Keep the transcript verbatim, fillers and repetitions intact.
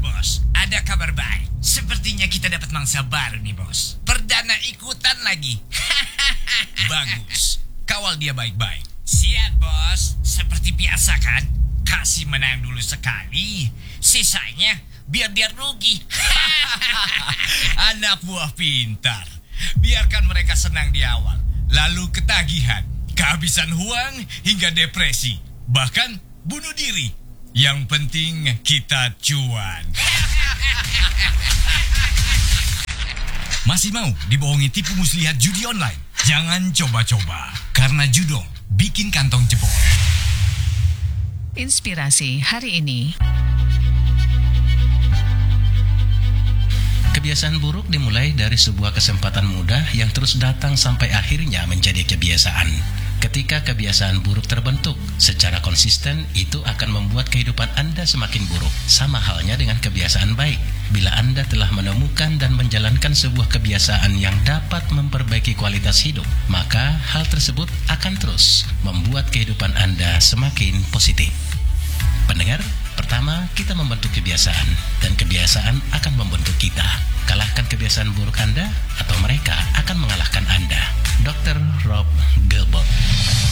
bos, ada kabar baik. Sepertinya kita dapat mangsa baru nih, bos. Perdana ikutan lagi. Bagus, kawal dia baik-baik. Siap, bos. Seperti biasa kan? Kasih menang dulu sekali, sisanya biar dia rugi. Anak buah pintar. Biarkan mereka senang di awal, lalu ketagihan, kehabisan uang hingga depresi, bahkan bunuh diri. Yang penting kita cuan. Masih mau dibohongi tipu muslihat judi online? Jangan coba-coba, karena judong bikin kantong jebol. Inspirasi hari ini. Kebiasaan buruk dimulai dari sebuah kesempatan mudah yang terus datang sampai akhirnya menjadi kebiasaan. Ketika kebiasaan buruk terbentuk secara konsisten, itu akan membuat kehidupan Anda semakin buruk. Sama halnya dengan kebiasaan baik. Bila Anda telah menemukan dan menjalankan sebuah kebiasaan yang dapat memperbaiki kualitas hidup, maka hal tersebut akan terus membuat kehidupan Anda semakin positif. Pendengar, pertama kita membentuk kebiasaan, dan kebiasaan akan membentuk kita. Kalahkan kebiasaan buruk Anda, atau mereka akan mengalahkan Anda. dokter Rob Gilbert.